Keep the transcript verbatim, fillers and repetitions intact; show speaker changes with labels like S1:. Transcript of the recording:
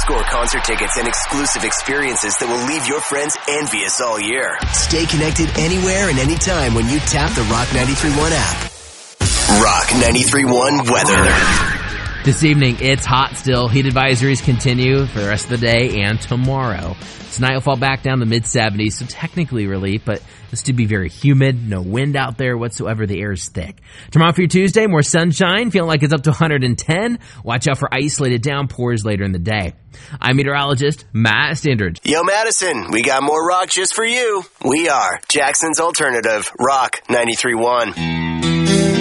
S1: score concert tickets and exclusive experiences that will leave your friends envious all year. Stay connected anywhere and anytime when you tap the Rock ninety-three point one app. Rock ninety-three point one weather.
S2: This evening, it's hot still. Heat advisories continue for the rest of the day and tomorrow. Tonight will fall back down the mid seventies, so technically relief, but it's to be very humid. No wind out there whatsoever. The air is thick. Tomorrow for your Tuesday, more sunshine. Feeling like it's up to one hundred ten. Watch out for isolated downpours later in the day. I'm meteorologist Matt Standard.
S1: Yo, Madison, we got more rock just for you. We are Jackson's Alternative, Rock ninety-three point one.